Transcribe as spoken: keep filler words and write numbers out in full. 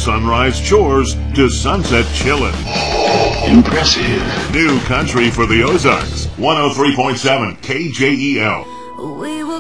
sunrise chores to sunset chillin'. Impressive. New country for the Ozarks. one oh three point seven K J E L. We